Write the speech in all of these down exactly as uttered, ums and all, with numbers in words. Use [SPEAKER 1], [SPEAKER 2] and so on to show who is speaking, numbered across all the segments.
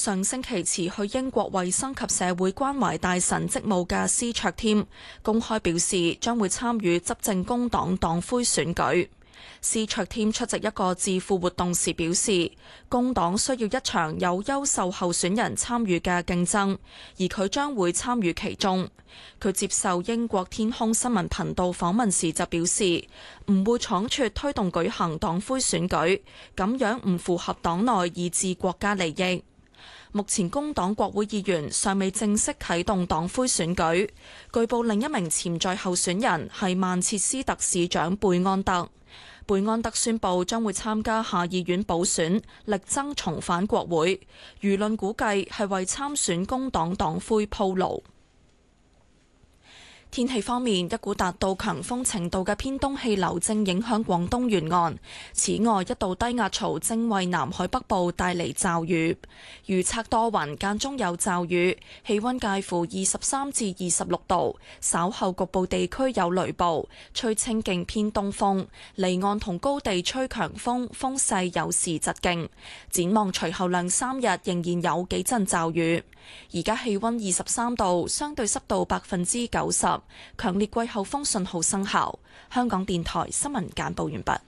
[SPEAKER 1] 上星期辭去英國衛生及社會關懷大臣職務嘅施卓添公開表示將會參與執政工黨黨魁選舉。施卓添出席一個智庫活動時表示，工黨需要一場有優秀候選人參與嘅競爭，而佢將會參與其中。佢接受英國天空新聞頻道訪問時就表示，唔會倉促推動舉行黨魁選舉，咁樣唔符合黨內以至國家利益。目前工黨國會議員尚未正式啟動黨魁選舉，據報另一名潛在候選人係曼徹斯特市長貝安德。貝安德宣布將會參加下議院補選，力爭重返國會。輿論估計係為參選工黨黨魁鋪路。天氣方面，一股達到強風程度嘅偏東氣流正影響廣東沿岸。此外，一道低壓槽正為南海北部帶嚟驟雨。預測多雲，間中有驟雨，氣溫介乎二十三至二十六度。稍後局部地區有雷暴，吹清勁偏東風。離岸同高地吹強風，風勢有時疾勁。展望隨後兩三日仍然有幾陣驟雨。而家氣溫二十三度，相對濕度百分之九十，強烈季候風信號生效。香港電台新聞簡報完畢。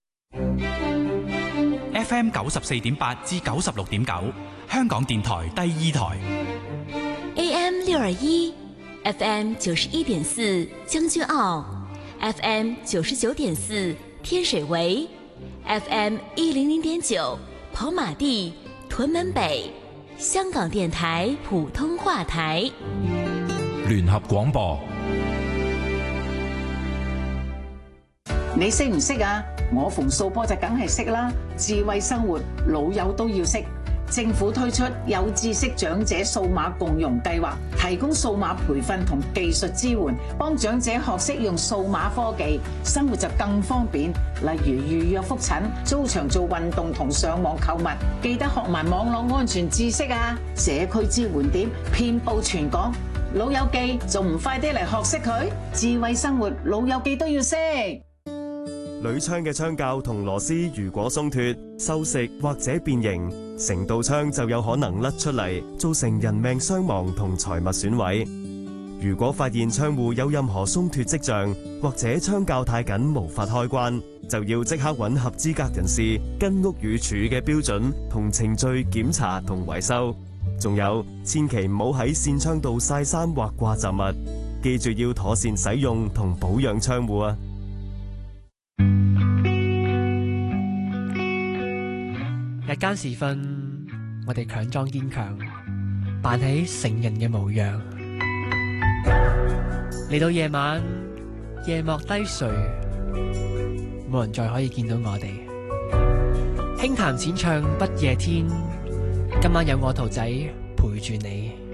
[SPEAKER 2] F M 九十四點八至九十六點九，香港電台第二台。
[SPEAKER 3] A M 六二一，F M 九十一點四將軍澳 ，F M 九十九點四天水圍 ，F M 一零零點九跑馬地屯門北。香港電台普通話台，
[SPEAKER 4] 聯合廣播。
[SPEAKER 5] 你識唔識啊？我馮素波就梗係識啦。智慧生活，老友都要識。政府推出有知識長者數碼共融計劃，提供數碼培訓同技術支援，幫長者學識用數碼科技，生活就更方便。例如預約覆診、租場做運動同上網購物，記得學埋網絡安全知識啊！社區支援點遍佈全港，老友記仲唔快啲嚟學識佢？智慧生活，老友記都要識。
[SPEAKER 6] 鋁窗嘅窗鉸同螺絲如果鬆脫、鏽蝕或者變形，成道窗就有可能甩出嚟，造成人命傷亡同財物損毀。如果發現窗戶有任何鬆脫跡象，或者窗鉸太緊無法開關，就要即刻揾合資格人士，跟屋宇署嘅標準同程序檢查同維修。仲有，千祈唔好喺扇窗度曬衫或掛雜物，記住要妥善使用同保養窗戶啊！
[SPEAKER 7] 日間時分，我哋強裝堅強，扮起成人嘅模樣。嚟到夜晚，夜幕低垂，冇人再可以見到我哋。輕談淺唱不夜天，今晚有我圖仔陪住你。